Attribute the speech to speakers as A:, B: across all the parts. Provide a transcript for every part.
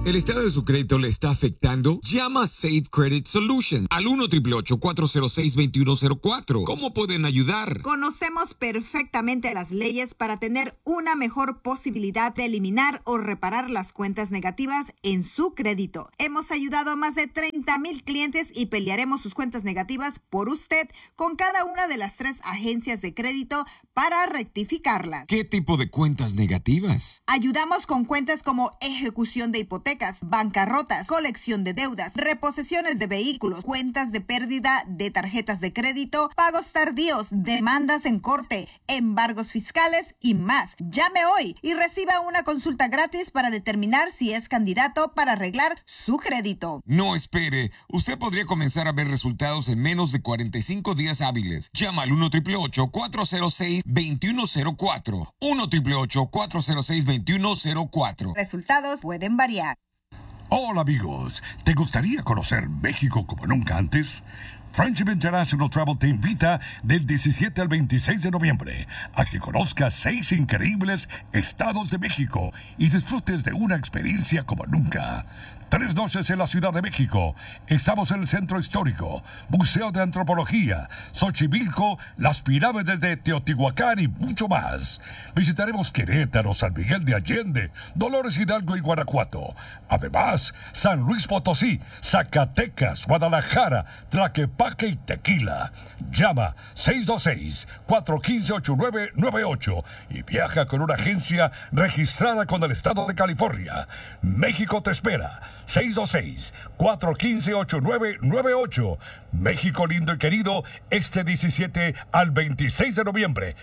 A: ¿El estado de su crédito le está afectando? Llama a Safe Credit Solutions al 1-888-406-2104. ¿Cómo pueden ayudar?
B: Conocemos perfectamente las leyes para tener una mejor posibilidad de eliminar o reparar las cuentas negativas en su crédito. Hemos ayudado a más de 30,000 clientes y pelearemos sus cuentas negativas por usted con cada una de las 3 agencias de crédito para rectificarlas.
A: ¿Qué tipo de cuentas negativas?
B: Ayudamos con cuentas como ejecución de hipotecas, bancarrotas, colección de deudas, reposesiones de vehículos, cuentas de pérdida de tarjetas de crédito, pagos tardíos, demandas en corte, embargos fiscales y más. Llame hoy y reciba una consulta gratis para determinar si es candidato para arreglar su crédito.
A: No espere, usted podría comenzar a ver resultados en menos de 45 días hábiles. Llama al 1-888-406-2104. 1-888-406-2104.
B: Resultados pueden variar.
C: Hola amigos, ¿te gustaría conocer México como nunca antes? Friendship International Travel te invita del 17 al 26 de noviembre a que conozcas 6 increíbles estados de México y disfrutes de una experiencia como nunca. 3 noches en la Ciudad de México. Estamos en el Centro Histórico, Museo de Antropología, Xochimilco, las pirámides de Teotihuacán y mucho más. Visitaremos Querétaro, San Miguel de Allende, Dolores Hidalgo y Guanajuato. Además, San Luis Potosí, Zacatecas, Guadalajara, Tlaquepaque y Tequila. Llama 626-415-8998 y viaja con una agencia registrada con el Estado de California. México te espera. 626-415-8998. México lindo y querido, este 17 al 26 de noviembre.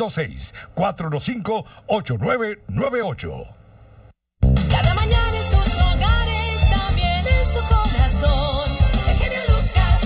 C: 626-415-8998.
D: Cada mañana en sus hogares, también en su corazón. El genio Lucas.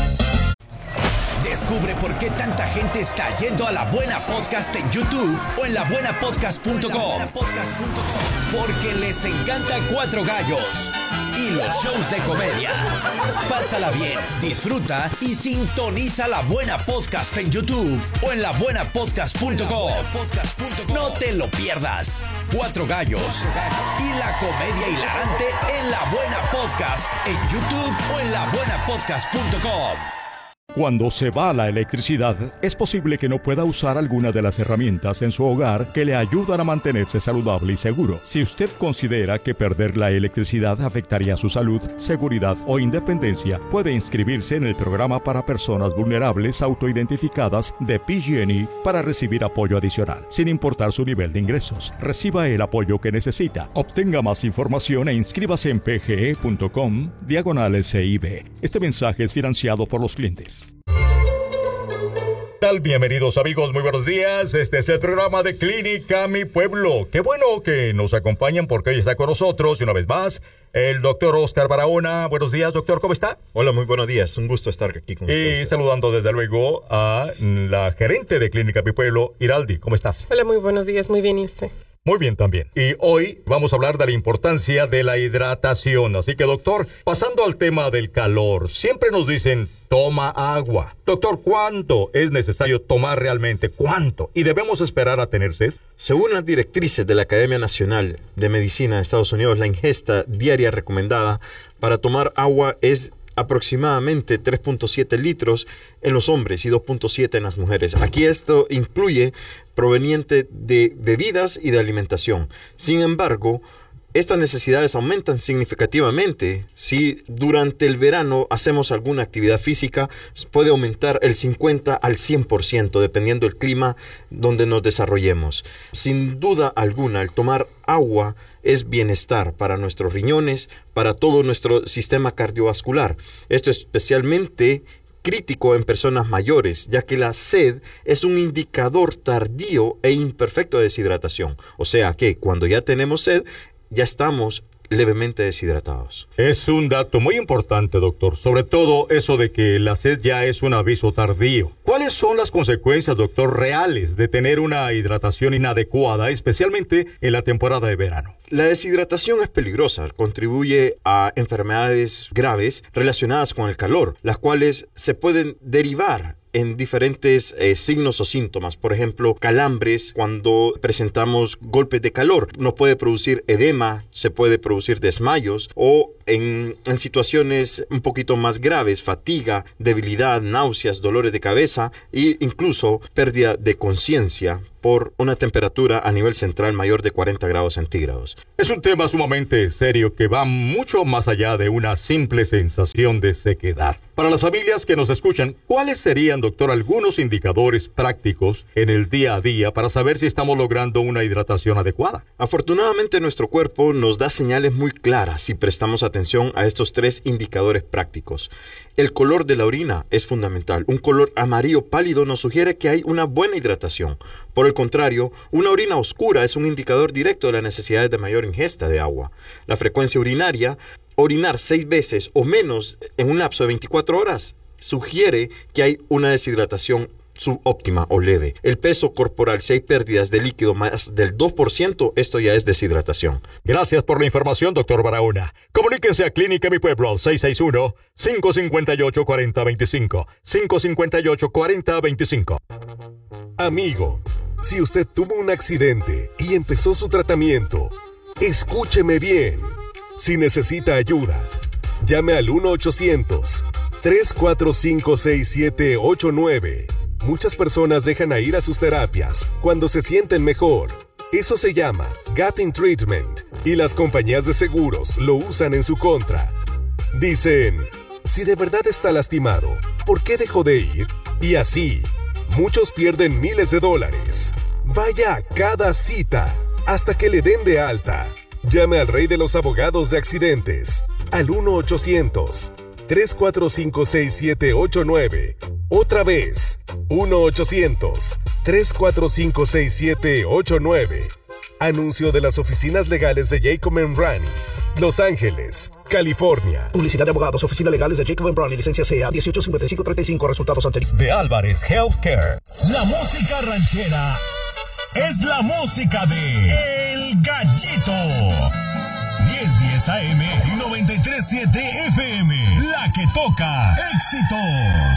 E: Descubre por qué tanta gente está yendo a La Buena Podcast en YouTube o en labuenapodcast.com. Porque les encanta Cuatro Gallos y los shows de comedia. Pásala bien, disfruta y sintoniza La Buena Podcast en YouTube o en labuenapodcast.com. No te lo pierdas. Cuatro Gallos y la comedia hilarante en La Buena Podcast en YouTube o en labuenapodcast.com.
F: Cuando se va la electricidad, es posible que no pueda usar alguna de las herramientas en su hogar que le ayudan a mantenerse saludable y seguro. Si usted considera que perder la electricidad afectaría su salud, seguridad o independencia, puede inscribirse en el programa para personas vulnerables autoidentificadas de PG&E para recibir apoyo adicional, sin importar su nivel de ingresos. Reciba el apoyo que necesita. Obtenga más información e inscríbase en pge.com/CIB. Este mensaje es financiado por los clientes.
G: ¿Qué tal? Bienvenidos amigos, muy buenos días. Este es el programa de Clínica Mi Pueblo. Qué bueno que nos acompañan porque hoy está con nosotros y una vez más el doctor Oscar Barahona. Buenos días, doctor, ¿cómo está?
H: Hola, muy buenos días, un gusto estar aquí con ustedes.
G: Y saludando desde luego a la gerente de Clínica Mi Pueblo, Iraldi, ¿cómo estás?
I: Hola, muy buenos días, muy bien, ¿y usted?
G: Muy bien también. Y hoy vamos a hablar de la importancia de la hidratación. Así que, doctor, pasando al tema del calor, siempre nos dicen, toma agua. Doctor, ¿cuánto es necesario tomar realmente? ¿Cuánto? ¿Y debemos esperar a tener sed?
H: Según las directrices de la Academia Nacional de Medicina de Estados Unidos, la ingesta diaria recomendada para tomar agua es aproximadamente 3.7 litros en los hombres y 2.7 en las mujeres. Aquí esto incluye proveniente de bebidas y de alimentación. Sin embargo, estas necesidades aumentan significativamente. Si durante el verano hacemos alguna actividad física, puede aumentar el 50 al 100%, dependiendo del clima donde nos desarrollemos. Sin duda alguna, el tomar agua es bienestar para nuestros riñones, para todo nuestro sistema cardiovascular. Esto es especialmente crítico en personas mayores, ya que la sed es un indicador tardío e imperfecto de deshidratación. O sea que cuando ya tenemos sed, ya estamos levemente deshidratados.
G: Es un dato muy importante, doctor. Sobre todo eso de que la sed ya es un aviso tardío. ¿Cuáles son las consecuencias, doctor, reales de tener una hidratación inadecuada, especialmente en la temporada de verano?
H: La deshidratación es peligrosa, contribuye a enfermedades graves relacionadas con el calor, las cuales se pueden derivar en diferentes signos o síntomas. Por ejemplo, calambres cuando presentamos golpes de calor. Nos puede producir edema, se puede producir desmayos o en situaciones un poquito más graves, fatiga, debilidad, náuseas, dolores de cabeza e incluso pérdida de conciencia por una temperatura a nivel central mayor de 40 grados centígrados.
G: Es un tema sumamente serio que va mucho más allá de una simple sensación de sequedad. Para las familias que nos escuchan, ¿cuáles serían, doctor, algunos indicadores prácticos en el día a día para saber si estamos logrando una hidratación adecuada?
H: Afortunadamente, nuestro cuerpo nos da señales muy claras si prestamos atención a estos 3 indicadores prácticos. El color de la orina es fundamental. Un color amarillo pálido nos sugiere que hay una buena hidratación. Por el contrario, una orina oscura es un indicador directo de la necesidad de mayor ingesta de agua. La frecuencia urinaria, orinar 6 veces o menos en un lapso de 24 horas, sugiere que hay una deshidratación subóptima o leve. El peso corporal, si hay pérdidas de líquido más del 2%, esto ya es deshidratación.
G: Gracias por la información, doctor Barahona. Comuníquense a Clínica Mi Pueblo al 661-558-4025. 558-4025.
I: Amigo, si usted tuvo un accidente y empezó su tratamiento, escúcheme bien. Si necesita ayuda, llame al 1-800-345-6789. Muchas personas dejan a ir a sus terapias cuando se sienten mejor. Eso se llama gapping treatment y las compañías de seguros lo usan en su contra. Dicen, si de verdad está lastimado, ¿por qué dejó de ir? Y así, muchos pierden miles de dólares. Vaya a cada cita hasta que le den de alta. Llame al rey de los abogados de accidentes al 1-800-345-6789. Otra vez, 1-800-345-6789. Anuncio de las oficinas legales de Jacob & Browning, Los Ángeles, California.
J: Publicidad de abogados, oficinas legales de Jacob & Browning, licencia CA 185535, resultados anteriores.
K: De Álvarez Healthcare. La música ranchera es la música de El Gallito. 1010 AM y 93.7 FM. La que toca éxitos.